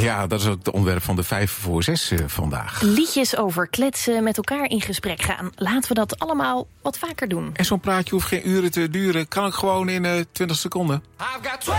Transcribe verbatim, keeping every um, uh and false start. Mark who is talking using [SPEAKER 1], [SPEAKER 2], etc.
[SPEAKER 1] Ja, dat is ook het onderwerp van de vijf voor zes uh, vandaag.
[SPEAKER 2] Liedjes over kletsen, met elkaar in gesprek gaan. Laten we dat allemaal wat vaker doen.
[SPEAKER 1] En zo'n praatje hoeft geen uren te duren. Kan ook gewoon in uh, twintig seconden.